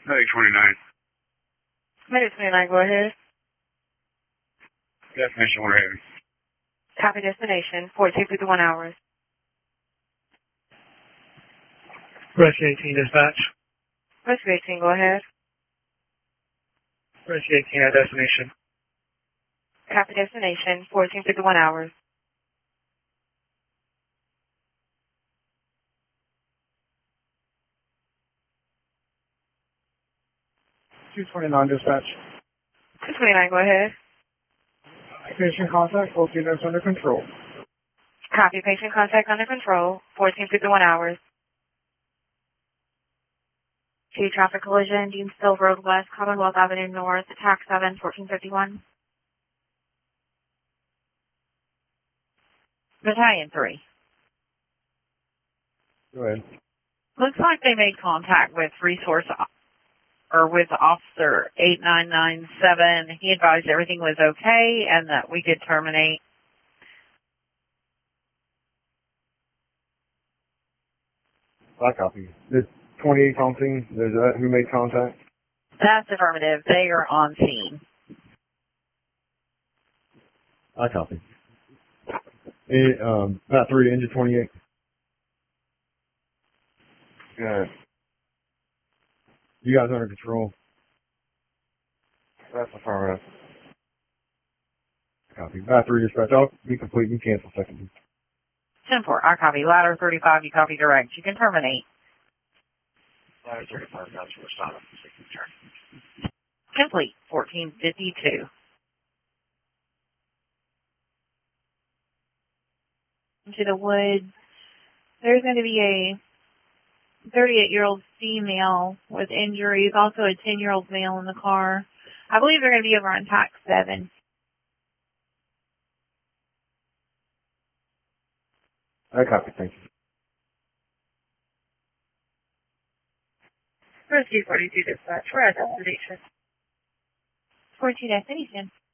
Medic 29. Medic 29, go ahead. Destination Winter Haven. Copy destination, 4251 hours. Rescue 18 dispatch. Rescue 18, go ahead. Rescue 18 at destination. Copy destination, 1451 hours. Dispatch. 229, go ahead. Patient contact, 14 minutes under control. Copy patient contact under control, 1451 hours. Two traffic collision, Deansville Road West, Commonwealth Avenue North, attack 7, 1451. Battalion 3. Go ahead. Looks like they made contact with with Officer 8997. He advised everything was okay and that we could terminate. I copy. This 28 on scene, there's that who made contact? That's affirmative. They are on scene. I copy. About 3 to engine 28. Good. You guys under control? That's affirmative. Copy. About 3 dispatch. I'll be complete. You cancel second. 10-4, I copy. Ladder 35, you copy direct. You can terminate. Ladder 35, that's for stop. Complete. 1452. Into the woods. There's going to be a 38-year-old female with injuries, also a 10-year-old male in the car. I believe they're going to be over on tack 7. I copy. Thank you. Rescue 42 dispatch. We're at destination. 14 destination.